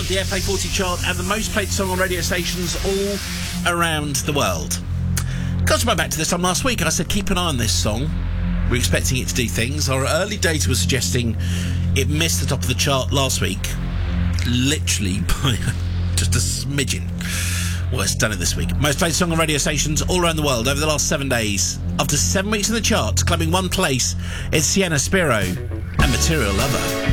of the FA40 chart and the most played song on radio stations all around the world. Got to go back to this time last week, and I said keep an eye on this song. We're expecting it to do things. Our early data was suggesting it missed the top of the chart last week, literally by just a smidgen. Well, it's done it this week. Most played song on radio stations all around the world over the last 7 days. After 7 weeks in the charts, climbing one place, it's Sienna Spiro and Material Lover.